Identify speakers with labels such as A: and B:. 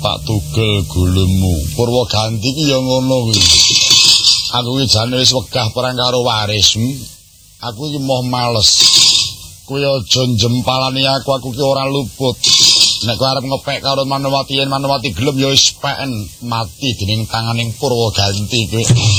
A: tak tugel gulemu. Purwaganti ki ya ngono kuwi. Aku iki jane wis wegah perang karo waris. Aku iki moh males. Kowe aja jempalani aku ki ora luput. Nek kowe arep ngepek karo Manowati yen Manowati gelem ya wis peken mati dening tanganing Purwaganti kowe.